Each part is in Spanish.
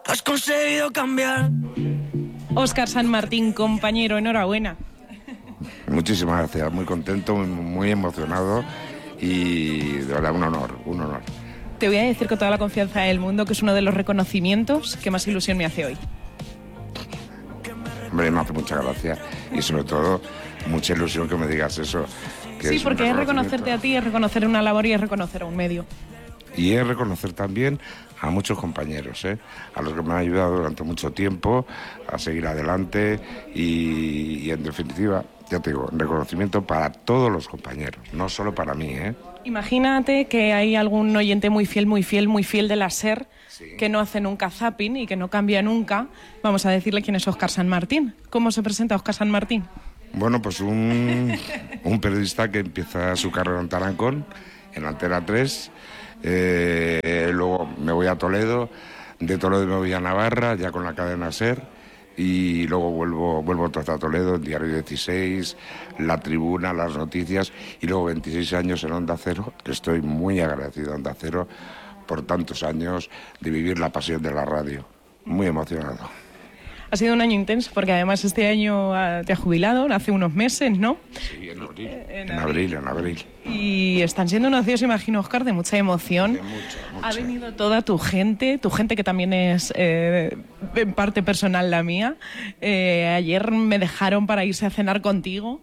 Has conseguido cambiar. Óscar San Martín, compañero, enhorabuena. Muchísimas gracias, muy contento, muy emocionado y de verdad un honor, un honor. Te voy a decir con toda la confianza del mundo que es uno de los reconocimientos que más ilusión me hace hoy. Hombre, me hace mucha gracia y sobre todo mucha ilusión que me digas eso. Sí, porque es reconocerte a ti, es reconocer una labor y es reconocer a un medio. Y es reconocer también a muchos compañeros, a los que me han ayudado durante mucho tiempo a seguir adelante y en definitiva, ya te digo, reconocimiento para todos los compañeros, no solo para mí. Imagínate que hay algún oyente muy fiel de la SER, sí, que no hace nunca zapping y que no cambia nunca. Vamos a decirle quién es Óscar San Martín. ¿Cómo se presenta Óscar San Martín? Bueno, pues un periodista que empieza su carrera en Tarancón, en Antena 3, luego me voy a Toledo, de Toledo me voy a Navarra, ya con la cadena SER, y luego vuelvo otra vez a Toledo, el Diario 16, La Tribuna, Las Noticias, y luego 26 años en Onda Cero, que estoy muy agradecido a Onda Cero por tantos años de vivir la pasión de la radio. Muy emocionado. Ha sido un año intenso, porque además este año te has jubilado, hace unos meses, ¿no? Sí, en abril. Y están siendo unos días, imagino, Óscar, de mucha emoción. De mucha. Ha venido toda tu gente que también es en parte personal la mía. Ayer me dejaron para irse a cenar contigo.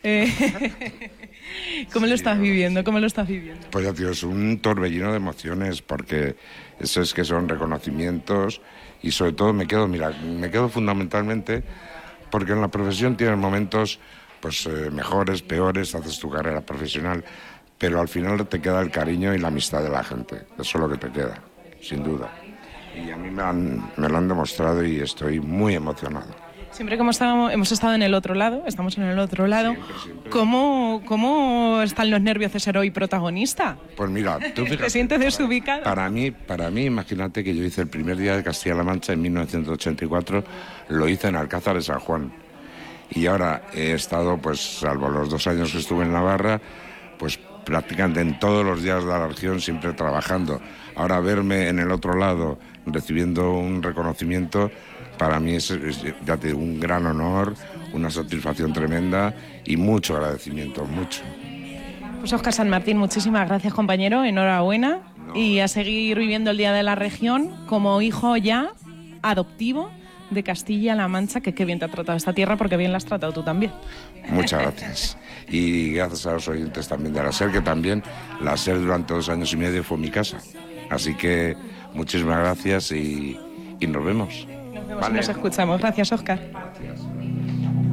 ¿Cómo lo estás viviendo? Pues ya, tío, es un torbellino de emociones, porque eso es que son reconocimientos y sobre todo me quedo fundamentalmente porque en la profesión tienes momentos pues mejores, peores, haces tu carrera profesional, pero al final te queda el cariño y la amistad de la gente, eso es lo que te queda, sin duda. Y a mí me lo han demostrado y estoy muy emocionado. Siempre como hemos estado en el otro lado, estamos en el otro lado, siempre. ¿Cómo están los nervios de ser hoy protagonista? Pues mira, tú fíjate, ¿Te sientes desubicado? Para mí, imagínate que yo hice el primer día de Castilla-La Mancha en 1984, lo hice en Alcázar de San Juan. Y ahora he estado, pues salvo los 2 años que estuve en Navarra, pues prácticamente en todos los días de la región, siempre trabajando. Ahora verme en el otro lado, recibiendo un reconocimiento, para mí es ya te digo, un gran honor, una satisfacción tremenda y mucho agradecimiento, mucho. Pues Óscar San Martín, muchísimas gracias, compañero, enhorabuena. Y a seguir viviendo el Día de la Región como hijo ya adoptivo de Castilla-La Mancha, que qué bien te ha tratado esta tierra, porque bien la has tratado tú también. Muchas gracias. Y gracias a los oyentes también de la SER, que también la SER durante 2 años y medio fue mi casa. Así que muchísimas gracias y nos vemos. Nos escuchamos. Gracias, Óscar. Gracias.